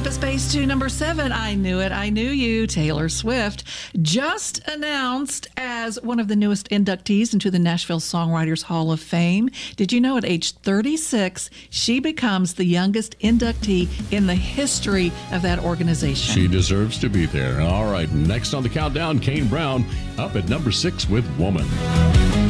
at space to number 7. I knew it. I knew you. Taylor Swift just announced as one of the newest inductees into the Nashville Songwriters Hall of Fame. Did you know at age 36, she becomes the youngest inductee in the history of that organization? She deserves to be there. All right, next on the countdown, Kane Brown up at number 6 with Woman.